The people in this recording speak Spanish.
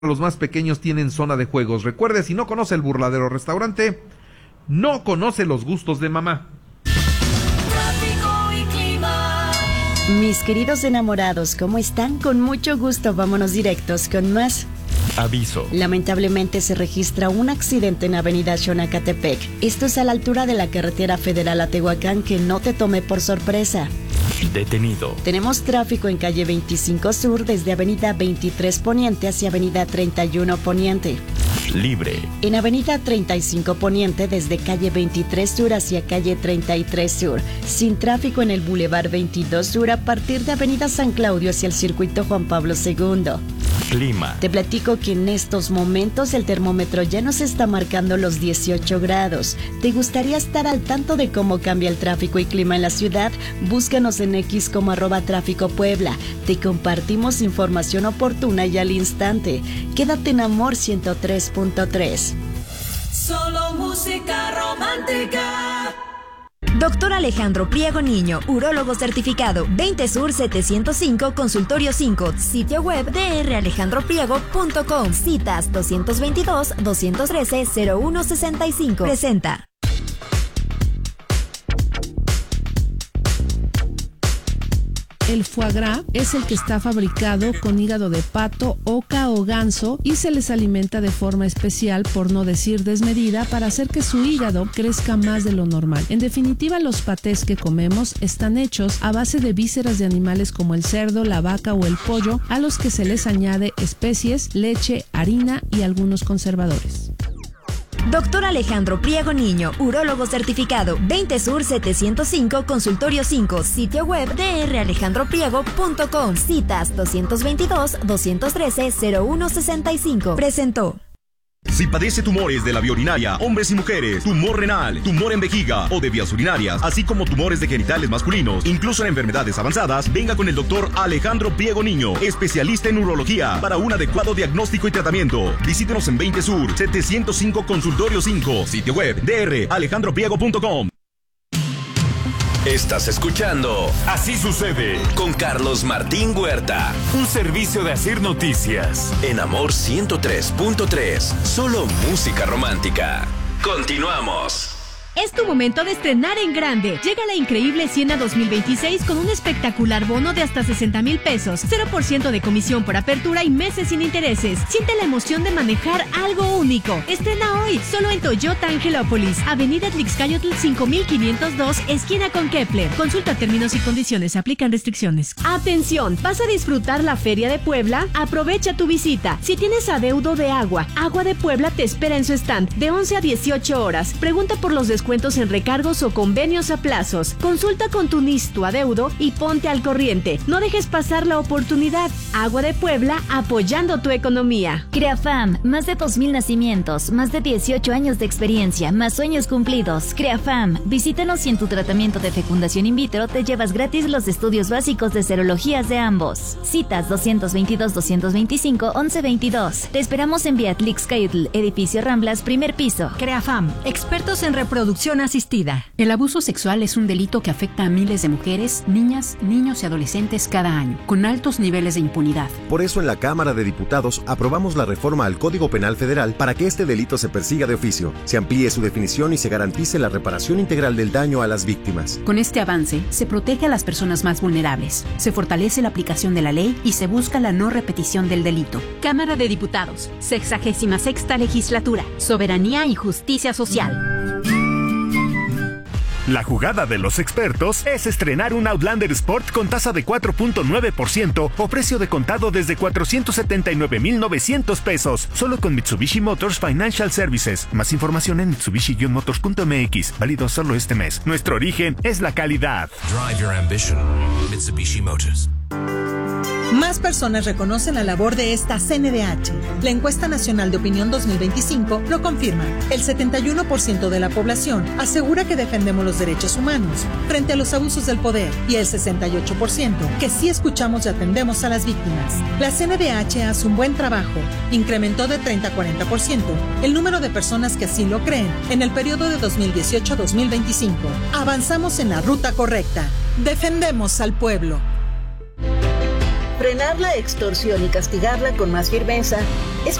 Los más pequeños tienen zona de juegos. Recuerde, si no conoce el Burladero Restaurante, no conoce los gustos de mamá. Tráfico y clima. Mis queridos enamorados, ¿cómo están? Con mucho gusto, vámonos directos con más. Aviso. Lamentablemente se registra un accidente en Avenida Xonacatepec. Esto es a la altura de la carretera federal a Tehuacán, que no te tome por sorpresa. Detenido. Tenemos tráfico en calle 25 Sur desde Avenida 23 Poniente hacia Avenida 31 Poniente. Libre. En Avenida 35 Poniente desde calle 23 Sur hacia calle 33 Sur. Sin tráfico en el Boulevard 22 Sur a partir de Avenida San Claudio hacia el Circuito Juan Pablo II. Clima. Te platico que en estos momentos el termómetro ya nos está marcando los 18 grados. ¿Te gustaría estar al tanto de cómo cambia el tráfico y clima en la ciudad? Búscanos en X como @Tráfico Puebla. Te compartimos información oportuna y al instante. Quédate en Amor 103.3. Solo música romántica. Doctor Alejandro Priego Niño, urólogo certificado, 20 Sur 705, Consultorio 5, sitio web dralejandropriego.com, citas 222-213-0165. Presenta. El foie gras es el que está fabricado con hígado de pato, oca o ganso y se les alimenta de forma especial, por no decir desmedida, para hacer que su hígado crezca más de lo normal. En definitiva, los patés que comemos están hechos a base de vísceras de animales como el cerdo, la vaca o el pollo, a los que se les añade especies, leche, harina y algunos conservadores. Doctor Alejandro Priego Niño, urólogo certificado, 20 Sur 705, Consultorio 5, sitio web dralejandropriego.com, citas 222-213-0165. Presentó. Si padece tumores de la vía urinaria, hombres y mujeres, tumor renal, tumor en vejiga o de vías urinarias, así como tumores de genitales masculinos, incluso en enfermedades avanzadas, venga con el doctor Alejandro Priego Niño, especialista en urología, para un adecuado diagnóstico y tratamiento. Visítenos en 20 Sur 705 Consultorio 5, sitio web dralejandropriego.com. Estás escuchando Así Sucede con Carlos Martín Huerta. Un servicio de Asir Noticias. En Amor 103.3. Solo música romántica. Continuamos. Es tu momento de estrenar en grande. Llega la increíble Siena 2026 con un espectacular bono de hasta 60,000 pesos, 0% de comisión por apertura y meses sin intereses. Siente la emoción de manejar algo único. Estrena hoy, solo en Toyota Angelópolis, Avenida Tlixcayotl 5502, esquina con Kepler. Consulta términos y condiciones, aplican restricciones. Atención, ¿vas a disfrutar la Feria de Puebla? Aprovecha tu visita. Si tienes adeudo de agua, Agua de Puebla te espera en su stand de 11 a 18 horas. Pregunta por los descuentos en recargos o convenios a plazos. Consulta con tu NIS tu adeudo y ponte al corriente. No dejes pasar la oportunidad. Agua de Puebla, apoyando tu economía. Creafam, más de 2,000 nacimientos, más de 18 años de experiencia, más sueños cumplidos. Creafam, visítanos y en tu tratamiento de fecundación in vitro te llevas gratis los estudios básicos de serologías de ambos. Citas 222-225-1122. Te esperamos en Vía Tlixcayotl, edificio Ramblas, primer piso. Creafam, expertos en reproducción asistida. El abuso sexual es un delito que afecta a miles de mujeres, niñas, niños y adolescentes cada año, con altos niveles de impunidad. Por eso en la Cámara de Diputados aprobamos la reforma al Código Penal Federal para que este delito se persiga de oficio, se amplíe su definición y se garantice la reparación integral del daño a las víctimas. Con este avance, se protege a las personas más vulnerables, se fortalece la aplicación de la ley y se busca la no repetición del delito. Cámara de Diputados, 66ª Legislatura, Soberanía y Justicia Social. La jugada de los expertos es estrenar un Outlander Sport con tasa de 4.9% o precio de contado desde 479,900 pesos, solo con Mitsubishi Motors Financial Services. Más información en mitsubishi-motors.mx, válido solo este mes. Nuestro origen es la calidad. Drive your ambition, Mitsubishi Motors. Más personas reconocen la labor de esta CNDH. La encuesta nacional de opinión 2025 lo confirma. El 71% de la población asegura que defendemos los derechos humanos frente a los abusos del poder y el 68% que sí escuchamos y atendemos a las víctimas. La CNDH hace un buen trabajo. Incrementó de 30 a 40% el número de personas que así lo creen en el periodo de 2018 a 2025. Avanzamos en la ruta correcta. Defendemos al pueblo. frenar la extorsión y castigarla con más firmeza es